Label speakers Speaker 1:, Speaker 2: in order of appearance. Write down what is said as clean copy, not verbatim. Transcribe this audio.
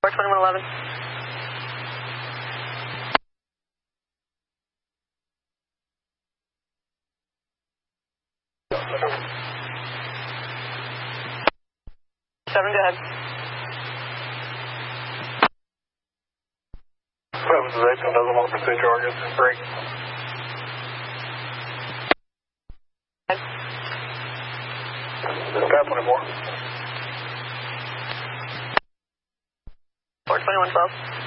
Speaker 1: 42111. Seven, go ahead.
Speaker 2: 7 to 8, another one pursuit charges. Break. Sky 24.
Speaker 1: 42112.